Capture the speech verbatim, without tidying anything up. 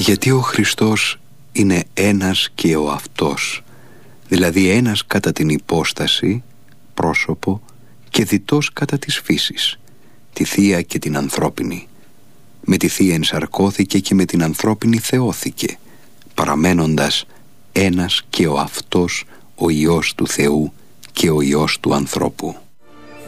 Γιατί ο Χριστός είναι ένας και ο αυτός, δηλαδή ένας κατά την υπόσταση, πρόσωπο, και διτός κατά της φύσης, τη Θεία και την ανθρώπινη. Με τη Θεία ενσαρκώθηκε και με την ανθρώπινη θεώθηκε, παραμένοντας ένας και ο αυτός, ο Υιός του Θεού και ο Υιός του ανθρώπου.